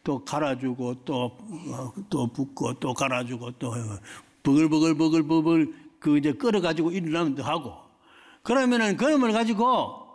또 갈아주고 또 붓고 또 갈아주고 또 버글버글 그 이제 끓여가지고 일어나면 또 하고 그러면은 그놈을 가지고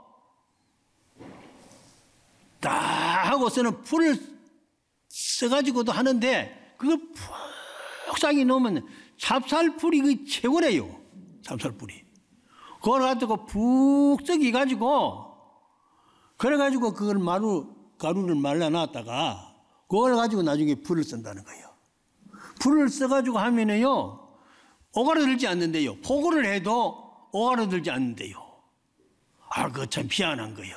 다 하고서는 풀을 써가지고도 하는데 그걸 푹 넣으면 찹쌀풀이 그 최고래요. 찹쌀풀이. 그걸 가지고 푹 썩이가지고 그래가지고 그걸 가루를 말라놨다가 그걸 가지고 나중에 풀을 쓴다는 거예요. 풀을 써가지고 하면은요 오가라들지 않는데요. 포구를 해도 오가라들지 않는데요. 아, 그거 참 희한한 거예요.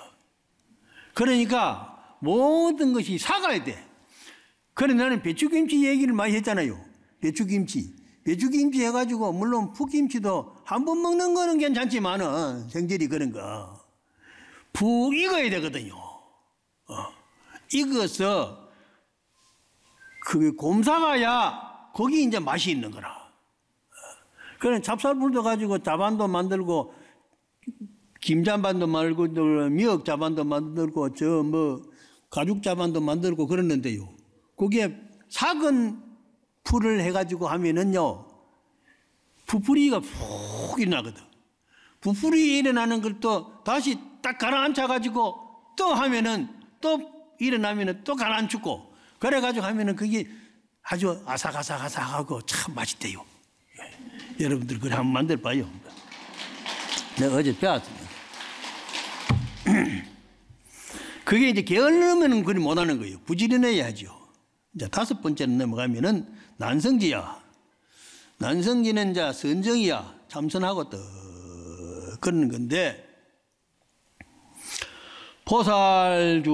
그러니까 모든 것이 사가야 돼. 그래 나는 배추김치 얘기를 많이 했잖아요. 배추김치 해가지고 물론 풋김치도 한 번 먹는 거는 괜찮지만은 생절이 그런 거 푹 익어야 되거든요. 익어서 그게 곰사가야 거기 이제 맛이 있는 거라. 그래 찹쌀풀도 가지고 자반도 만들고 김자반도 말고 미역 자반도 만들고 저 뭐 가죽 자반도 만들고 그러는데요. 거기에 삭은 풀을 해가지고 하면은요 부풀이가 푹 일어나거든. 부풀이 일어나는 걸 또 다시 딱 가라앉혀가지고 또 하면은 또 일어나면은 또 가라앉히고 그래가지고 하면은 그게 아주 아삭아삭하고 참 맛있대요. 여러분들 그래 한번 만들어봐요. 내가 어제 배웠습니다. 그게 이제 게을르면 그리 못하는 거예요. 부지런해야죠. 이제 5번째로 넘어가면은 난성지야. 난성지는 이제 선정이야. 참선하고 또 그러는 건데 포살주